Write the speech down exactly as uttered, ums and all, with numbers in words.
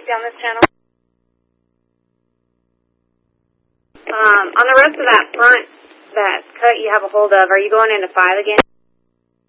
down this channel. Um, on the rest of that front, that cut you have a hold of, are you going into five again?